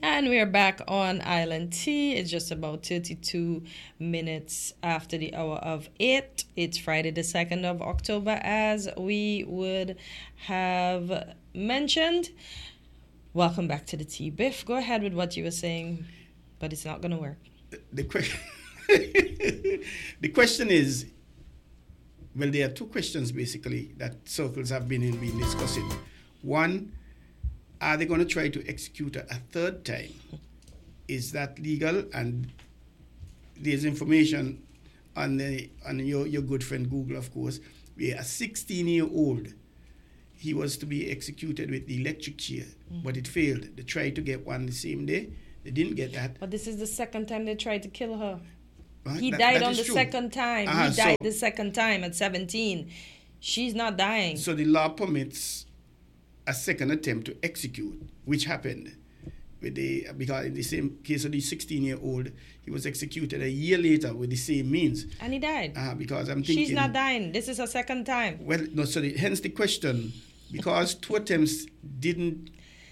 And we're back on Island T. It's just about 32 minutes after the hour of 8. It's Friday the 2nd of October, as we would have mentioned. Welcome back to the T. Biff, go ahead with what you were saying, but it's not going to work. The question is, well, there are two questions basically that circles have been discussing. One, are they going to try to execute a third time? Is that legal? And there's information on your good friend Google, of course, where a 16-year-old, he was to be executed with the electric chair, but it failed. They tried to get one the same day. They didn't get that. But this is the second time they tried to kill her. He That died on the true. second time. He died the second time at 17. She's not dying. So the law permits a second attempt to execute, which happened because in the same case of the 16-year-old, he was executed a year later with the same means. And he died. Because I'm thinking... She's not dying. This is her second time. Well, no, so hence the question, because two attempts didn't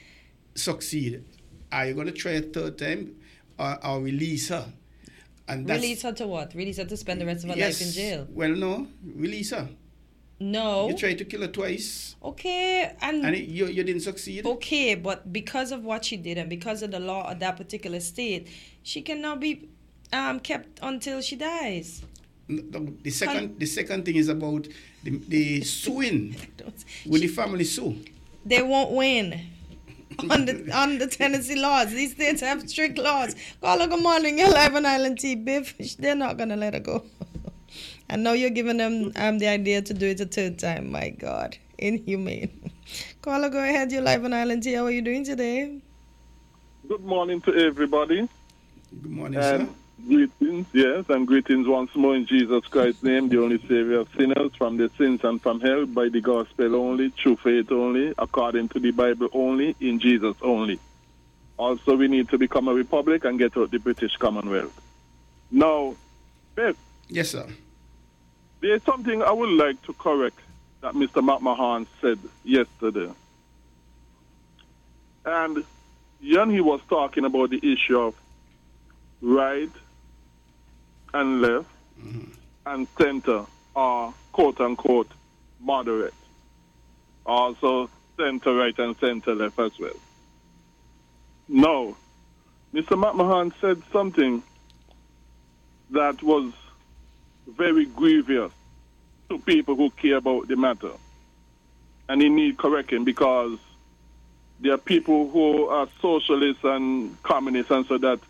succeed, are you going to try a third time or release her? And release her to what? Release her to spend the rest of her life in jail? Well, no, release her. No. You tried to kill her twice. Okay. And you didn't succeed. Okay, but because of what she did and because of the law of that particular state, she can now be kept until she dies. The second thing is about the suing. Will the family sue? They won't win. on the Tennessee laws. These states have strict laws. Call her, good morning. You're live on Island T. Biff. They're not going to let her go. I know you're giving them the idea to do it a third time. My God. Inhumane. Caller, go ahead. You're live on Island T. How are you doing today? Good morning to everybody. Good morning, sir. Greetings, yes, and greetings once more in Jesus Christ's name, the only Savior of sinners from the sins and from hell, by the gospel only, through faith only, according to the Bible only, in Jesus only. Also, we need to become a republic and get out the British Commonwealth. Now, Biff. Yes, sir. There's something I would like to correct that Mr. McMahon said yesterday. And when he was talking about the issue of right and left and center are quote-unquote moderate. Also center right and center left as well. Now, Mr. McMahon said something that was very grievous to people who care about the matter. And he needs correcting because there are people who are socialists and communists and so that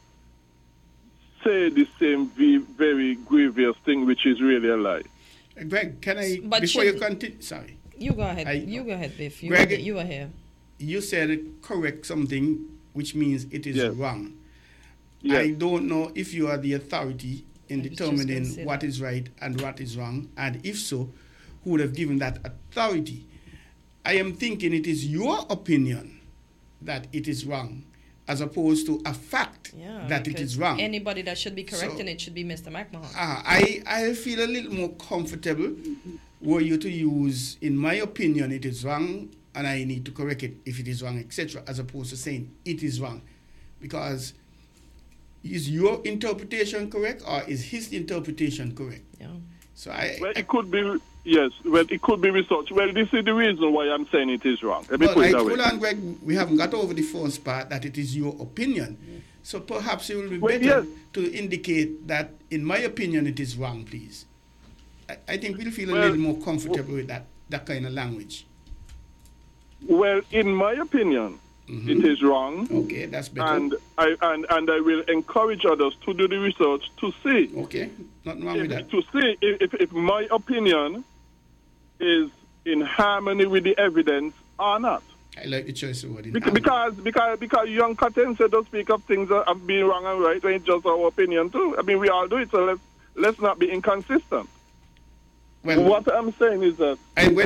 say the same very grievous thing, which is really a lie. Greg, can I, before you continue, sorry. You go ahead. You go ahead, Biff. Greg, you were here. You said correct something, which means it is wrong. Yes. I don't know if you are the authority in determining what is right and what is wrong, and if so, who would have given that authority? I am thinking it is your opinion that it is wrong, as opposed to a fact that it is wrong. Anybody that should be correcting it should be Mr. McMahon. I feel a little more comfortable were you to use, in my opinion, it is wrong, and I need to correct it if it is wrong, etc., as opposed to saying it is wrong. Because is your interpretation correct or is his interpretation correct? Yeah. So it could be, yes, well, it could be research. Well, this is the reason why I'm saying it is wrong. Hold on, Greg, we haven't got over the first part that it is your opinion. So perhaps it will be better to indicate that, in my opinion, it is wrong, please. I think we'll feel a little more comfortable with that kind of language. Well, in my opinion, it is wrong. Okay, that's better. And I will encourage others to do the research to see. Okay, nothing wrong with that. To see if my opinion is in harmony with the evidence or not. I like the choice of word. Because young Cotton said to speak of things that have been wrong and right, when it's just our opinion too. I mean, we all do it, so let's not be inconsistent. Well, what I'm saying is that...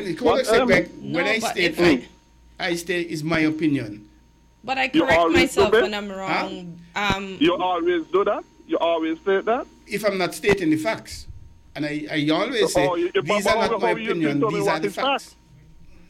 I say is my opinion. But I correct myself when I'm wrong. Huh? You always do that? You always say that? If I'm not stating the facts. And I always say, these are not my opinion, these are the facts.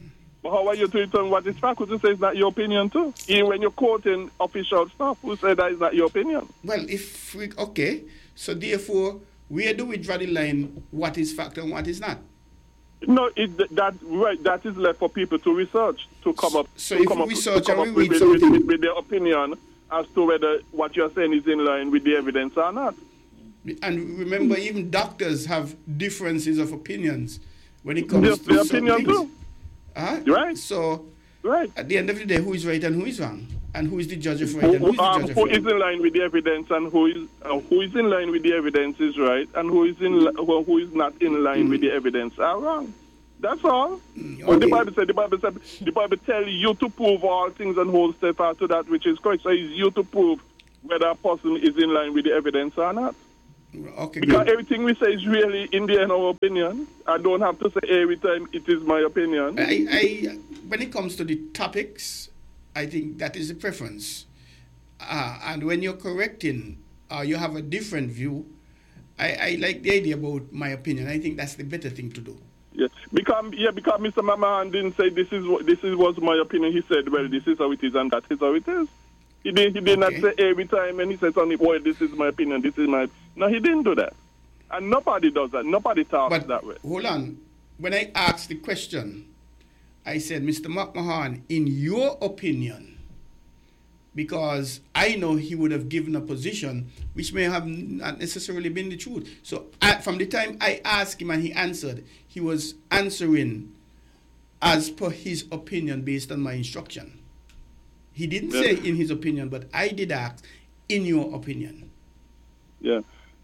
But how are you to return what is fact? Because you say it's not your opinion too. Even when you're quoting official stuff, who said that is not your opinion? Well, if we, okay, so therefore, where do we draw the line what is fact and what is not? No, that is left for people to research, to come up, So to if come we up, research to come and up we with, read something- with their opinion as to whether what you're saying is in line with the evidence or not. And remember, even doctors have differences of opinions when it comes Their to certain opinion things. too. Right. So, Right. at the end of the day, who is right and who is wrong? And who is the judge of right and who is the judge of Who is wrong? in line with the evidence and who is in line with the evidence is right, and who is not in line with the evidence are wrong. That's all. But the Bible tells you to prove all things and hold steadfast to that which is correct. So it's you to prove whether a person is in line with the evidence or not. Okay, Because good. everything we say is really in the end our opinion. I don't have to say every time it is my opinion. When it comes to the topics, I think that is the preference. And when you're correcting, you have a different view. I like the idea about my opinion. I think that's the better thing to do. Yes, because Mr. Mamahan didn't say this was my opinion. He said, well, this is how it is and that is how it is. He did not say every time and he said something, boy, this is my opinion, this is my... No, he didn't do that. And nobody does that. Nobody talks that way. Hold on. When I asked the question, I said, Mr. McMahon, in your opinion, because I know he would have given a position which may have not necessarily been the truth. So from the time I asked him and he answered, he was answering as per his opinion based on my instruction. He didn't say in his opinion, but I did ask, in your opinion. But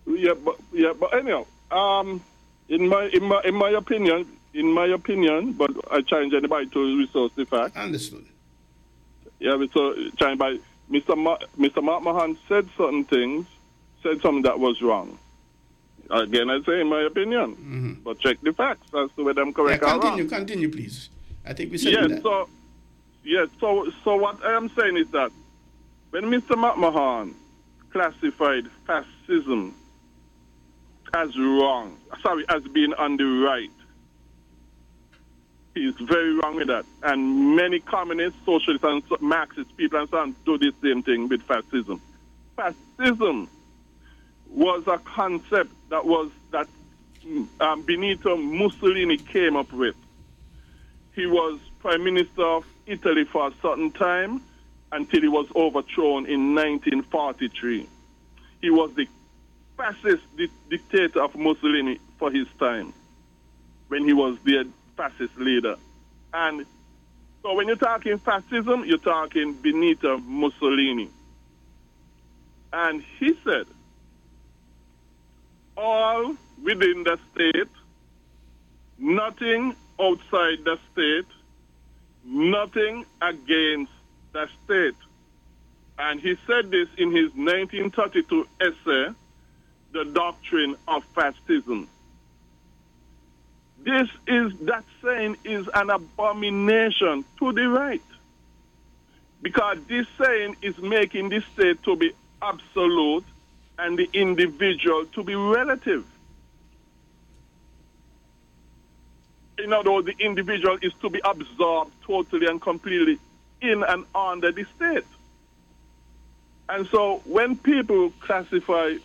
anyhow, in my opinion, but I challenge anybody to resource the facts. Understood. Yeah, so challenged by Mr. Mark Mahan said something that was wrong. Again, I say in my opinion, but check the facts as to whether I'm correct or wrong. Continue, please. I think we said that. So what I am saying is that when Mr. McMahon classified fascism as being on the right, he's very wrong with that. And many communists, socialists, and Marxist people and so on do the same thing with fascism. Fascism was a concept that Benito Mussolini came up with. He was Prime Minister of Italy for a certain time until he was overthrown in 1943. He was the fascist dictator of Mussolini for his time when he was the fascist leader. And so when you're talking fascism, you're talking Benito Mussolini. And he said, all within the state, nothing outside the state, nothing against the state. And he said this in his 1932 essay, The Doctrine of Fascism. That saying is an abomination to the right. Because this saying is making the state to be absolute and the individual to be relative. In other words, the individual is to be absorbed totally and completely in and under the state. And so when people classify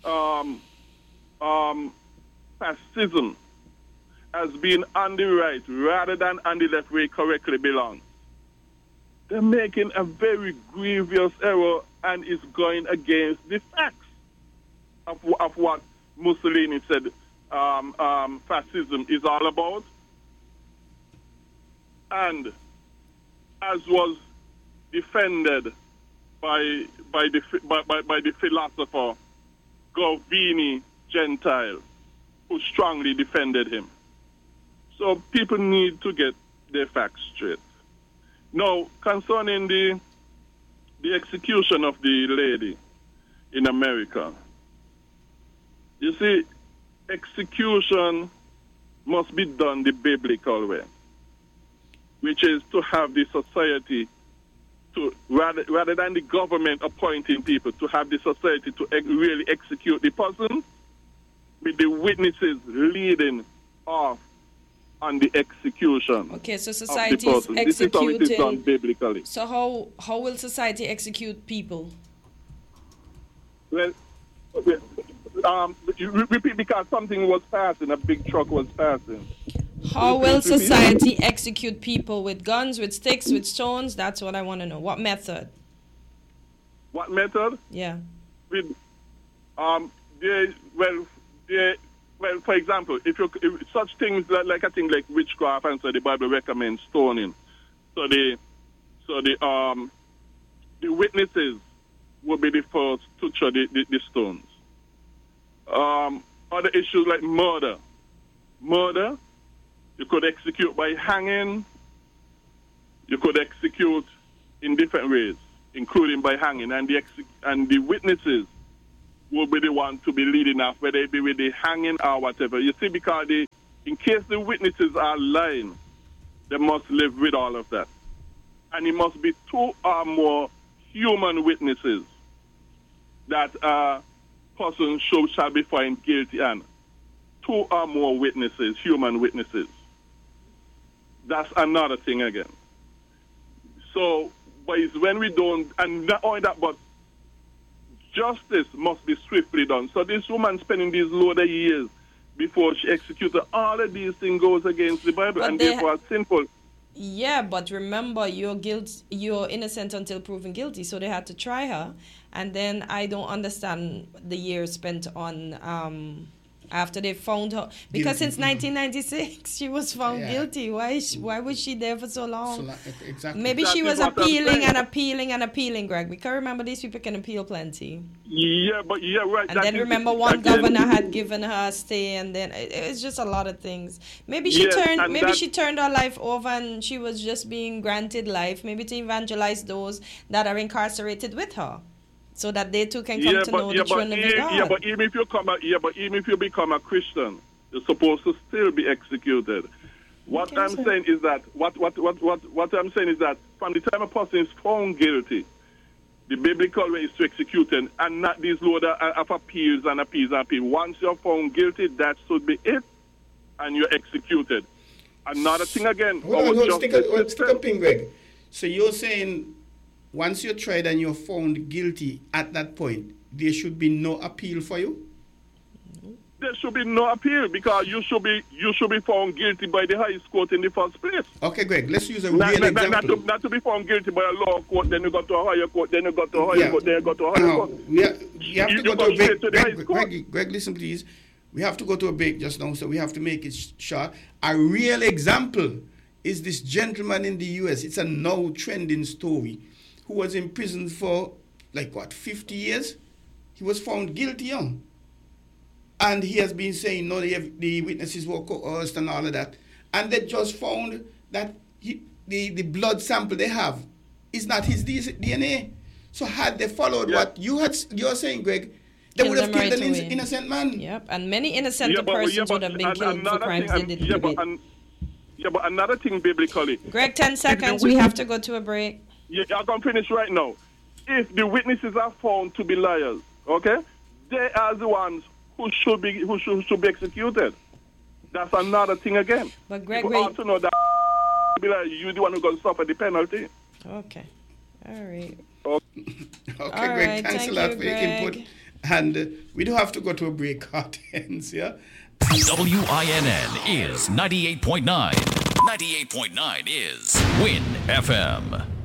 fascism as being on the right rather than on the left where it correctly belongs, they're making a very grievous error and is going against the facts of what Mussolini said fascism is all about. And as was defended by the philosopher Govini Gentile, who strongly defended him. So people need to get their facts straight. Now, concerning the execution of the lady in America, you see, execution must be done the biblical way, which is to have the society to, rather than the government appointing people, to have the society to really execute the person with the witnesses leading off on the execution Okay, so of the society is person. This is how it is done executing. biblically. So how will society execute people? Well, you repeat, because something was passing, a big truck was passing. How will society execute people with guns, with sticks, with stones? That's what I want to know. What method? What method? Yeah. With well, for example, if such things like a thing like witchcraft, and so the Bible recommends stoning. So the witnesses will be the first to throw the stones. Other issues like murder. Murder, you could execute by hanging. You could execute in different ways, including by hanging, and the witnesses will be the one to be leading off, whether it be with the hanging or whatever. You see, because in case the witnesses are lying, they must live with all of that. And it must be 2 or more human witnesses that a person shall be found guilty on. 2 or more witnesses, human witnesses. That's another thing again. So, but it's when we don't, and not only that, but justice must be swiftly done. So this woman spending these load of years before she executed, all of these things goes against the Bible, But and they therefore sinful. Yeah, but remember, you're innocent until proven guilty. So they had to try her, and then I don't understand the years spent on after they found her, because since 1996 she was found guilty. Why was she there for so long? Exactly. Maybe she was appealing and appealing and appealing, Greg. Because remember, these people can appeal plenty. Yeah, right. And then remember, one governor had given her a stay, and then it was just a lot of things. Maybe she turned her life over, and she was just being granted life, maybe to evangelize those that are incarcerated with her, so that they too can come to know the true and living God. But even if you become a Christian, you're supposed to still be executed. What I'm saying is that from the time a person is found guilty, the biblical way is to execute them, and not these load of appeals and appeals and appeals. Once you're found guilty, that should be it, and you're executed. Another thing again. Stick a pin, Greg. So you're saying, once you're tried and you're found guilty at that point, there should be no appeal for you? There should be no appeal, because you should be found guilty by the highest court in the first place. Okay, Greg, let's use a real example. Not to be found guilty by a lower court, then you go to a higher court, then you go to a higher court, then you go to a higher court. You have to go to a break. Greg, listen, please. We have to go to a break just now, so we have to make it short. A real example is this gentleman in the U.S. It's a now trending story, who was in prison for, 50 years? He was found guilty, and he has been saying, no, the witnesses were coerced and all of that. And they just found that the blood sample they have is not his DNA. So had they followed what you're saying, Greg, they would have killed an innocent man. Yep, and many innocent persons would have been killed for crimes they didn't commit. But another thing biblically. Greg, 10 seconds. We have to go to a break. Yeah, I'm going to finish right now. If the witnesses are found to be liars, okay, they are the ones who should be executed. That's another thing again. But Greg, people ought to know that you're the one who's going to suffer the penalty. Okay. All right. Okay, Greg, thanks a lot for your input. And we do have to go to a break, hence, yeah? WINN is 98.9. 98.9 is WIN FM.